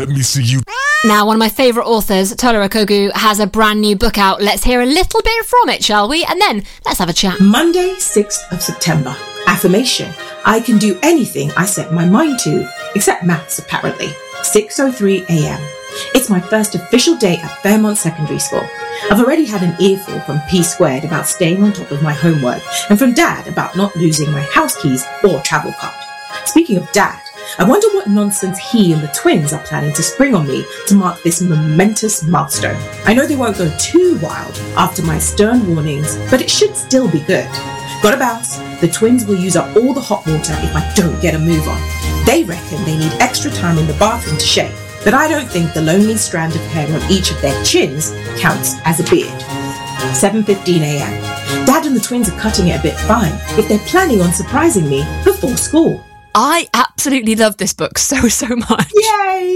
me see you. Now, one of my favourite authors, Tola Okogu, has a brand new book out. Let's hear a little bit from it, shall we? And then let's have a chat. Monday, 6th of September. Affirmation. I can do anything I set my mind to, except maths, apparently. 6:03 a.m. It's my first official day at Fairmont Secondary School. I've already had an earful from P Squared about staying on top of my homework, and from Dad about not losing my house keys or travel card. Speaking of Dad, I wonder what nonsense he and the twins are planning to spring on me to mark this momentous milestone. I know they won't go too wild after my stern warnings, but it should still be good. Gotta bounce. The twins will use up all the hot water if I don't get a move on. They reckon they need extra time in the bathroom to shave, but I don't think the lonely strand of hair on each of their chins counts as a beard. 7:15 a.m. Dad and the twins are cutting it a bit fine if they're planning on surprising me before school. I absolutely love this book so much. Yay!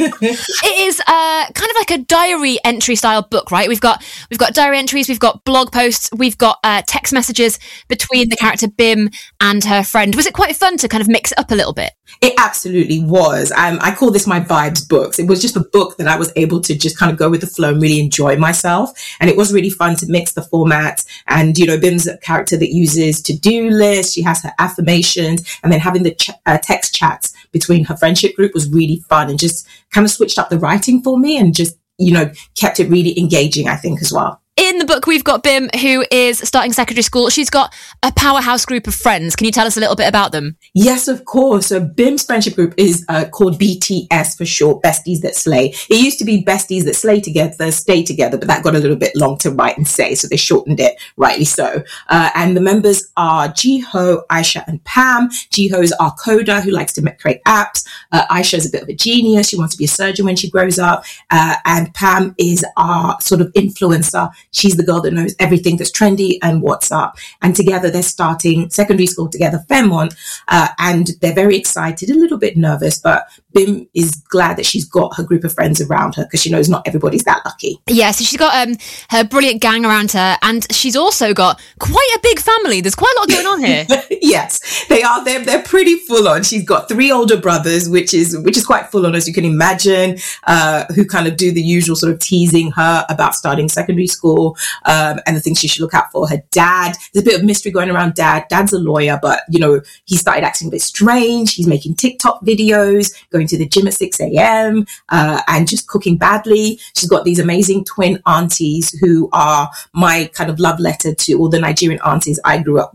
It is kind of like a diary entry style book, right? We've got diary entries, we've got blog posts, we've got text messages between the character Bim and her friend. Was it quite fun to kind of mix it up a little bit? It absolutely was. I call this my vibes books. It was just a book that I was able to just kind of go with the flow and really enjoy myself. And it was really fun to mix the formats. And, you know, Bim's a character that uses to-do lists. She has her affirmations, and then having the text chats between her friendship group was really fun and just kind of switched up the writing for me and just, you know, kept it really engaging, I think, as well. In the book, we've got Bim, who is starting secondary school. She's got a powerhouse group of friends. Can you tell us a little bit about them? Yes, of course. So Bim's friendship group is called BTS for short, Besties That Slay. It used to be Besties That Slay Together, Stay Together, but that got a little bit long to write and say, so they shortened it, rightly so. And the members are Jiho, Aisha, and Pam. Jiho is our coder who likes to create apps. Aisha is a bit of a genius. She wants to be a surgeon when she grows up. And Pam is our sort of influencer. She's the girl that knows everything that's trendy and what's up. And together they're starting secondary school together, Fairmont, and they're very excited, a little bit nervous, but Bim is glad that she's got her group of friends around her because she knows not everybody's that lucky. Yeah, so she's got her brilliant gang around her, and she's also got quite a big family. There's quite a lot going on here. Yes, they are. They're pretty full on. She's got 3 older brothers, which is quite full on, as you can imagine, who kind of do the usual sort of teasing her about starting secondary school and the things she should look out for. Her dad, there's a bit of mystery going around Dad. Dad's a lawyer, but, you know, he started acting a bit strange. He's making TikTok videos, going to the gym at 6 a.m. And just cooking badly. She's got these amazing twin aunties who are my kind of love letter to all the Nigerian aunties I grew up